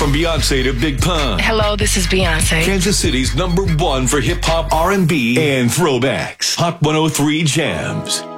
From Beyonce to Big Pun. Hello, this is Beyonce. Kansas City's #1 for hip hop, R&B, and throwbacks. Hot 103 Jams.